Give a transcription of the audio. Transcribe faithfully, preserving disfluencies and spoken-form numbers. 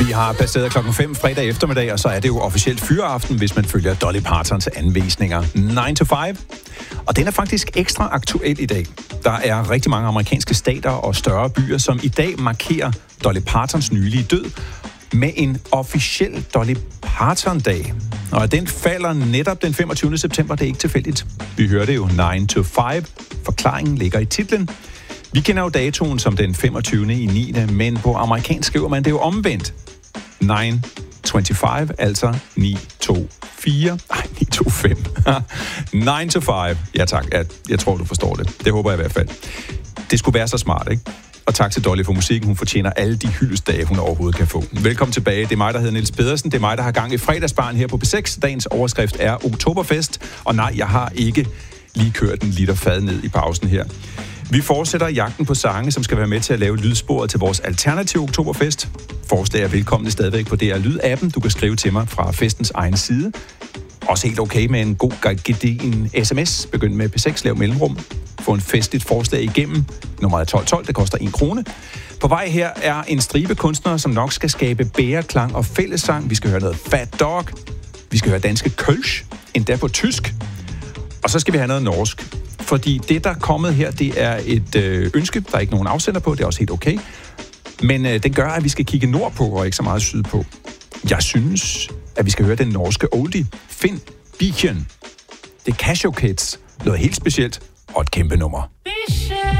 Vi har passeret klokken fem fredag eftermiddag, og så er det jo officielt fyreaften, hvis man følger Dolly Partons anvisninger nine to five. Og den er faktisk ekstra aktuel i dag. Der er rigtig mange amerikanske stater og større byer, som i dag markerer Dolly Partons nylige død med en officiel Dolly Parton-dag. Og den falder netop den femogtyvende september, det er ikke tilfældigt. Vi hører det jo nine to five. Forklaringen ligger i titlen. Vi kender jo datoen som den femogtyvende i niende, men på amerikansk skriver man det jo omvendt. nine twenty-five, altså ni to fire. Ej, ni to fem. nine to five. Ja tak, jeg, jeg tror, du forstår det. Det håber jeg i hvert fald. Det skulle være så smart, ikke? Og tak til Dolly for musikken. Hun fortjener alle de hyldestdage, hun overhovedet kan få. Velkommen tilbage. Det er mig, der hedder Niels Pedersen. Det er mig, der har gang i fredagsbaren her på B seks. Dagens overskrift er Oktoberfest. Og nej, jeg har ikke lige kørt en liter fad ned i pausen her. Vi fortsætter jagten på sange, som skal være med til at lave lydsporet til vores alternative Oktoberfest. Forslag er velkommen stadigvæk på D R Lyd-appen. Du kan skrive til mig fra festens egen side. Også helt okay med en god gedigen sms. Begynd med P seks, lav mellemrum. Få en festligt forslag igennem. Nummeret er tolv tolv, det koster en krone. På vej her er en stribe kunstnere, som nok skal skabe bæreklang og fællessang. Vi skal høre noget Fat Dog. Vi skal høre danske Kölsch, endda på tysk. Og så skal vi have noget norsk. Fordi det, der er kommet her, det er et øh, ønske. Der er ikke nogen afsender på, det er også helt okay. Men øh, den gør, at vi skal kigge nordpå og ikke så meget sydpå. Jeg synes, at vi skal høre den norske oldie, Finn Biechen. Det er Casio Kids. Noget helt specielt og et kæmpe nummer.